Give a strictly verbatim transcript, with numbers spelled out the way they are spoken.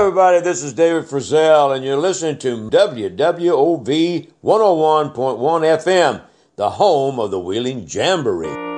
everybody, this is David Frizzell, and you're listening to W W O V one oh one point one F M, the home of the Wheeling Jamboree.